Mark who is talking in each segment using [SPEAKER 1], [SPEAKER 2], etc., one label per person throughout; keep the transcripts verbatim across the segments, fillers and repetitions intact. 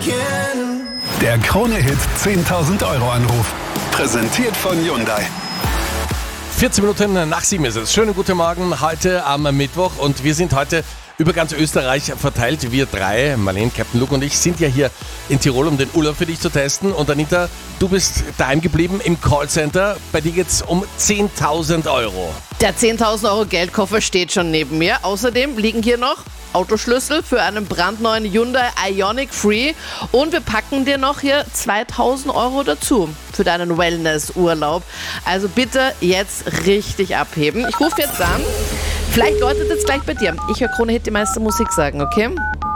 [SPEAKER 1] Der Krone-Hit zehntausend Euro Anruf. Präsentiert von Hyundai.
[SPEAKER 2] vierzehn Minuten nach sieben ist es. Schönen guten Morgen, heute am Mittwoch und wir sind heute über ganz Österreich verteilt. Wir drei, Marlene, Captain Luke und ich, sind ja hier in Tirol, um den Urlaub für dich zu testen. Und Anita, du bist daheim geblieben im Callcenter. Bei dir geht's um zehntausend Euro.
[SPEAKER 3] Der zehntausend Euro Geldkoffer steht schon neben mir. Außerdem liegen hier noch Autoschlüssel für einen brandneuen Hyundai Ioniq Free und wir packen dir noch hier zweitausend Euro dazu für deinen Wellness-Urlaub. Also bitte jetzt richtig abheben. Ich rufe jetzt an. Vielleicht läutet es gleich bei dir. Ich höre Krone Hit, die meiste Musik sagen, okay?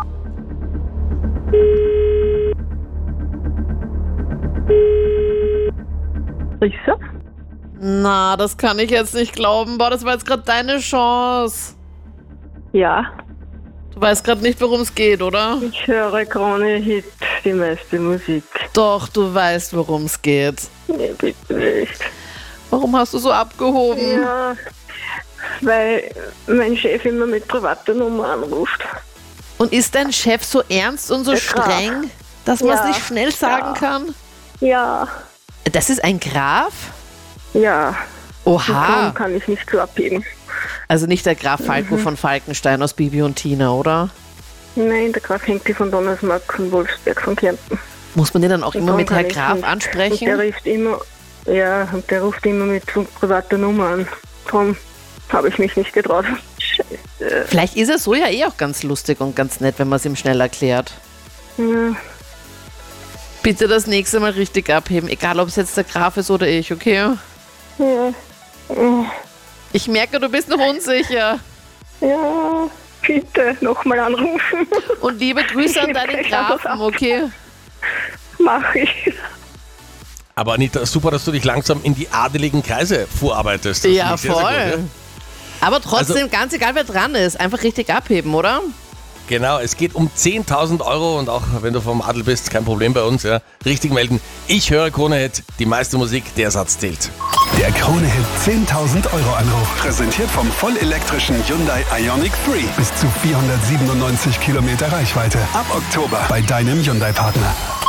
[SPEAKER 4] Sicher?
[SPEAKER 3] Na, das kann ich jetzt nicht glauben. Boah, das war jetzt gerade deine Chance.
[SPEAKER 4] Ja,
[SPEAKER 3] Du weißt gerade nicht, worum es geht, oder?
[SPEAKER 4] ich höre Krone Hit, die meiste Musik.
[SPEAKER 3] Doch, du weißt, worum es geht.
[SPEAKER 4] Nee, bitte nicht.
[SPEAKER 3] Warum hast du so abgehoben?
[SPEAKER 4] Ja, weil mein Chef immer mit privater Nummer anruft.
[SPEAKER 3] Und ist dein Chef so ernst und so
[SPEAKER 4] Der Graf.
[SPEAKER 3] streng, dass man es
[SPEAKER 4] Ja,
[SPEAKER 3] nicht schnell sagen
[SPEAKER 4] ja.
[SPEAKER 3] kann?
[SPEAKER 4] Ja,
[SPEAKER 3] Das ist ein Graf?
[SPEAKER 4] ja,
[SPEAKER 3] Oha.
[SPEAKER 4] darum kann ich nicht so abheben.
[SPEAKER 3] Also nicht der Graf Falco
[SPEAKER 4] Mhm.
[SPEAKER 3] von Falkenstein aus Bibi und Tina, oder?
[SPEAKER 4] Nein, der Graf Henke von Donnersmarck und Wolfsberg von Kärnten.
[SPEAKER 3] Muss man den dann auch immer
[SPEAKER 4] Darum
[SPEAKER 3] mit
[SPEAKER 4] kann
[SPEAKER 3] Herr
[SPEAKER 4] ich
[SPEAKER 3] Graf
[SPEAKER 4] nicht. Und der
[SPEAKER 3] ansprechen?
[SPEAKER 4] ruft immer, ja, und der ruft immer mit privater Nummer an. Darum habe ich mich nicht getraut. Scheiße.
[SPEAKER 3] Vielleicht ist er so ja eh auch ganz lustig und ganz nett, wenn man es ihm schnell erklärt.
[SPEAKER 4] Ja,
[SPEAKER 3] Bitte das nächste Mal richtig abheben, egal ob es jetzt der Graf ist oder ich, okay?
[SPEAKER 4] ja, ja.
[SPEAKER 3] Ich merke, du bist noch unsicher.
[SPEAKER 4] Ja, bitte nochmal anrufen.
[SPEAKER 3] Und liebe Grüße an
[SPEAKER 4] Ich
[SPEAKER 3] deinen
[SPEAKER 4] nehm gleich anders
[SPEAKER 3] Grafen,
[SPEAKER 4] ab.
[SPEAKER 3] okay?
[SPEAKER 4] Mach ich.
[SPEAKER 2] Aber Anita, super, dass du dich langsam in die adeligen Kreise vorarbeitest. Das
[SPEAKER 3] Ja,
[SPEAKER 2] finde ich sehr, sehr
[SPEAKER 3] voll.
[SPEAKER 2] gut, ja.
[SPEAKER 3] Aber trotzdem,
[SPEAKER 2] Also-
[SPEAKER 3] ganz egal wer dran ist, einfach richtig abheben, oder?
[SPEAKER 2] Genau, es geht um zehntausend Euro und auch wenn du vom Adel bist, kein Problem bei uns. Ja. Richtig melden. Ich höre Krone Hit, die meiste Musik, der Satz zählt.
[SPEAKER 1] Der Krone-Hit zehntausend Euro Anruf. Präsentiert vom vollelektrischen Hyundai Ioniq Free. Bis zu vierhundertsiebenundneunzig Kilometer Reichweite. Ab Oktober bei deinem Hyundai-Partner.